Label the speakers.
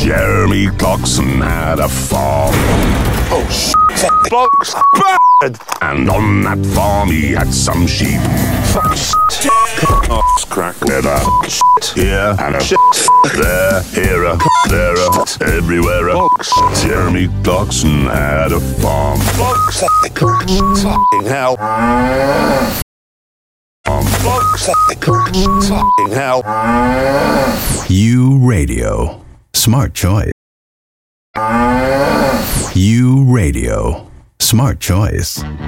Speaker 1: Jeremy Clarkson had a farm.
Speaker 2: Oh, shit. Blocks bad.
Speaker 1: And on that farm he had some sheep.
Speaker 2: Fuck shit. Oh, crack.
Speaker 1: There a shit here and a shit there. Here a there a everywhere a Jeremy Clarkson had a farm.
Speaker 2: Blocks. Fucking hell. Blocks. Fucking hell.
Speaker 3: U Radio. Smart choice. U Radio. Smart choice.